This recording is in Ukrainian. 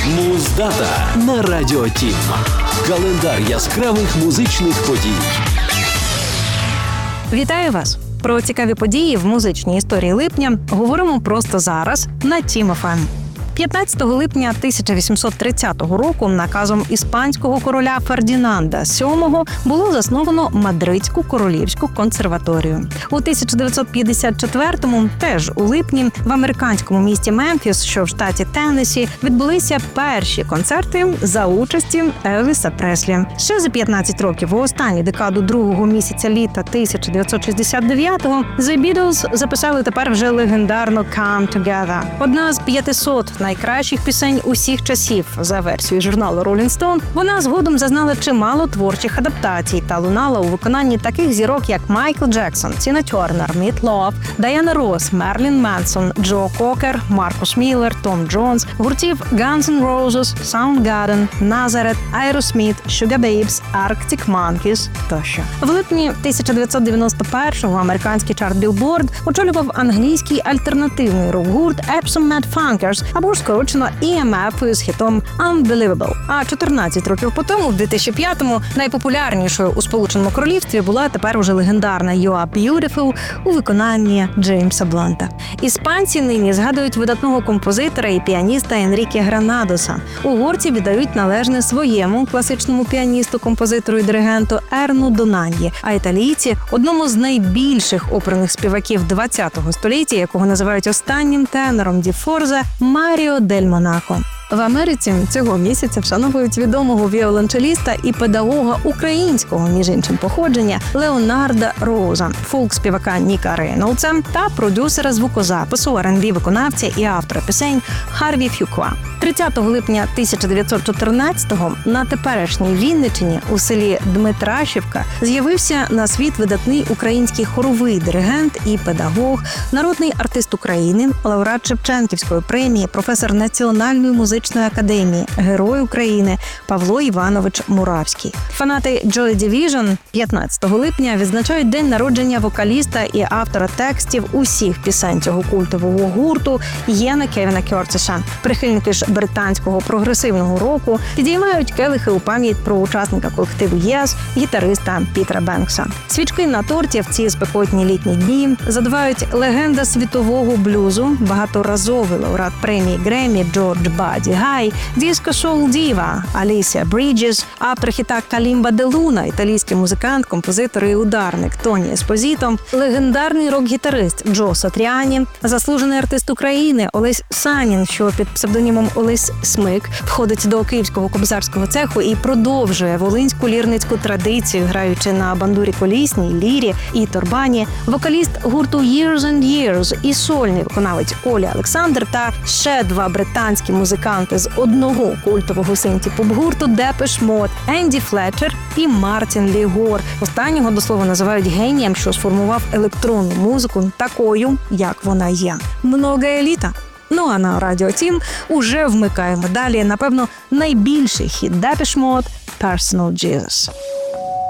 Муздата на Радіо Тім. Календар яскравих музичних подій. Вітаю вас! Про цікаві події в музичній історії липня говоримо просто зараз на Тім ФМ. 15 липня 1830 року наказом іспанського короля Фердінанда VII було засновано Мадридську королівську консерваторію. У 1954-му, теж у липні, в американському місті Мемфіс, що в штаті Теннессі, відбулися перші концерти за участі Елвіса Преслі. Ще за 15 років, у останню декаду другого місяця літа 1969-го, The Beatles записали тепер вже легендарну «Come Together». Одна з 500 найкращих пісень усіх часів за версією журналу Rolling Stone, вона згодом зазнала чимало творчих адаптацій та лунала у виконанні таких зірок, як Майкл Джексон, Тіна Тернер, Міт Лов, Дайана Росс, Мерлін Менсон, Джо Кокер, Маркус Міллер, Том Джонс, гуртів Guns N' Roses, Soundgarden, Nazareth, Aerosmith, Sugar Babes, Arctic Monkeys тощо. В липні 1991-го американський чарт Billboard очолював англійський альтернативний рок-гурт Epsom Mad Funkers, або ж скорочено EMF з хітом Unbelievable. А 14 років по тому, в 2005-му, найпопулярнішою у Сполученому Королівстві була тепер уже легендарна You Are Beautiful у виконанні Джеймса Бланта. Іспанці нині згадують видатного композитора і піаніста Енріке Гранадоса. Угорці віддають належне своєму класичному піаністу, композитору і диригенту Ерну Донаньї, а італійці – одному з найбільших оперних співаків ХХ століття, якого називають останнім тенором Ді Форзе, Маріо Дель Монако. В Америці цього місяця вшановують відомого віолончеліста і педагога українського, між іншим, походження Леонарда Роуза, фолк-співака Ніка Рейнолдса та продюсера звукозапису, R&B-виконавця і автора пісень Харві Фюква. 30 липня 1914-го на теперішній Вінниччині у селі Дмитрашівка з'явився на світ видатний український хоровий диригент і педагог, народний артист України, лауреат Шевченківської премії, професор Національної музичної академії, Герой України Павло Іванович Муравський. Фанати Joy Division 15 липня відзначають день народження вокаліста і автора текстів усіх пісень цього культового гурту Єна Кевіна Кертіса. Прихильники ж британського прогресивного року підіймають келихи у пам'ять про учасника колективу Yes, гітариста Пітера Бенкса. Свічки на торті в ці спекотні літні дні задувають легенда світового блюзу, багаторазовий лауреат премії Греммі Джордж Бадді Гай, диско-соул-діва Алісія Бріджес, автор хіта Калімба де Луна, італійський музикант, композитор і ударник Тоні Еспозіто, легендарний рок-гітарист Джо Сатріані, заслужений артист України Олесь Санін, що під псевдонімом Олесь Смик входить до Київського кобзарського цеху і продовжує волинську лірницьку традицію, граючи на бандурі колісній, лірі і торбані, вокаліст гурту Years and Years і сольний виконавець Оля Олександр та ще два британські музиканти з одного культового синті-поп-гурту Депеш Мод, Енді Флетчер і Мартін Лі Гор. Останнього, до слова, називають генієм, що сформував електронну музику такою, як вона є. Многое літа. Ну а на Радіо Тім уже вмикаємо далі, напевно, найбільший хіт Депеш Мод «Personal Jesus».